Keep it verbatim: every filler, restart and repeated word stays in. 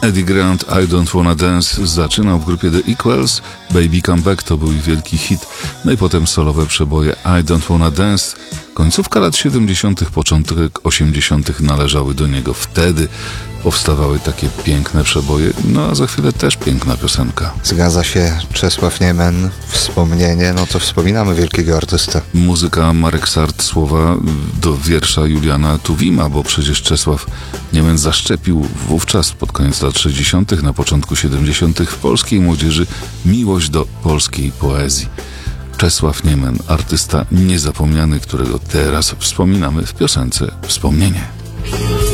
Eddie Grant, I Don't Wanna Dance zaczynał w grupie The Equals, Baby Come Back to był ich wielki hit, no i potem solowe przeboje I Don't Wanna Dance. Końcówka lat siedemdziesiątych, początek osiemdziesiątych należały do niego. Wtedy powstawały takie piękne przeboje, no a za chwilę też piękna piosenka. Zgadza się, Czesław Niemen, wspomnienie, no to wspominamy wielkiego artystę. Muzyka Marek Sart, słowa do wiersza Juliana Tuwima, bo przecież Czesław Niemen zaszczepił wówczas pod koniec lat sześćdziesiątych, na początku siedemdziesiątych w polskiej młodzieży miłość do polskiej poezji. Czesław Niemen, artysta niezapomniany, którego teraz wspominamy w piosence Wspomnienie.